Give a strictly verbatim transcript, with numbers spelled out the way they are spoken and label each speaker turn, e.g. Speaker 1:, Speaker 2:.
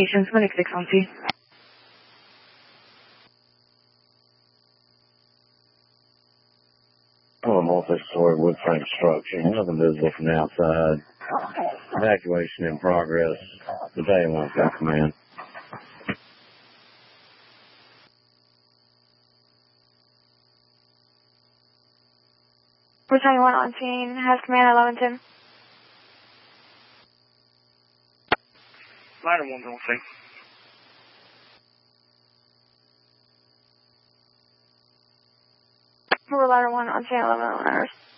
Speaker 1: Station Clinic six on C.
Speaker 2: Oh, a multi-story wood frame structure. Nothing visible from the outside. Evacuation in progress. Battalion one got command.
Speaker 1: Battalion one on scene. Has command at Levington.
Speaker 3: Ladder one's on scene.
Speaker 1: We're ladder one on scene at eleven hours.